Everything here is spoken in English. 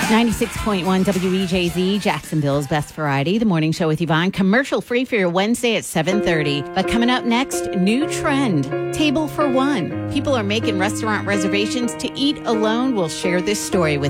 96.1 WEJZ, Jacksonville's Best Variety, the morning show with Yvonne. Commercial free for your Wednesday at 7:30. But coming up next, new trend, table for one. People are making restaurant reservations to eat alone. We'll share this story with